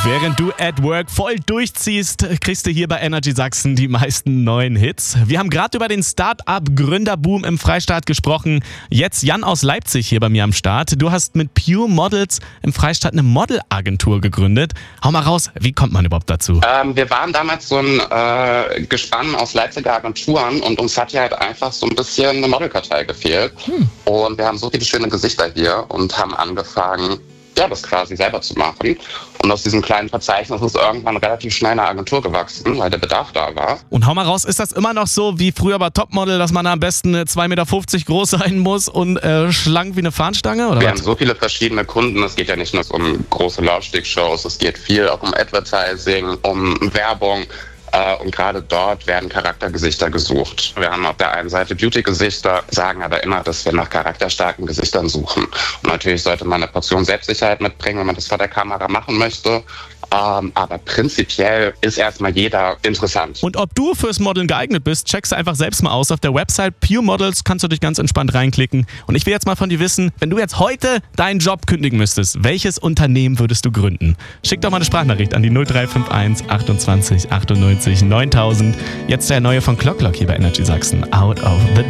Während du at work voll durchziehst, kriegst du hier bei Energy Sachsen die meisten neuen Hits. Wir haben gerade über den Start-up-Gründerboom im Freistaat gesprochen. Jetzt Jan aus Leipzig hier bei mir am Start. Du hast mit Pure Models im Freistaat eine Modelagentur gegründet. Hau mal raus, wie kommt man überhaupt dazu? Wir waren damals so ein Gespann aus Leipziger Agenturen und uns hat hier halt einfach so ein bisschen eine Modelkartei gefehlt. Und wir haben so viele schöne Gesichter hier und haben angefangen, das quasi selber zu machen. Und aus diesem kleinen Verzeichnis ist irgendwann relativ schnell eine Agentur gewachsen, weil der Bedarf da war. Und hau mal raus, ist das immer noch so wie früher bei Topmodel, dass man am besten 2,50 Meter groß sein muss und schlank wie eine Fahnenstange? Oder Wir was? haben so viele verschiedene Kunden. Es geht ja nicht nur um große Laufsteg-Shows, es geht viel auch um Advertising, um Werbung. Und gerade dort werden Charaktergesichter gesucht. Wir haben auf der einen Seite Beauty-Gesichter, sagen aber immer, dass wir nach charakterstarken Gesichtern suchen. Und natürlich sollte man eine Portion Selbstsicherheit mitbringen, wenn man das vor der Kamera machen möchte. Aber prinzipiell ist erstmal jeder interessant. Und ob du fürs Modeln geeignet bist, checkst du einfach selbst mal aus. Auf der Website Pure Models kannst du dich ganz entspannt reinklicken. Und ich will jetzt mal von dir wissen, wenn du jetzt heute deinen Job kündigen müsstest, welches Unternehmen würdest du gründen? Schick doch mal eine Sprachnachricht an die 0351 28 98 9000. Jetzt der neue von Clock hier bei Energy Sachsen. Out of the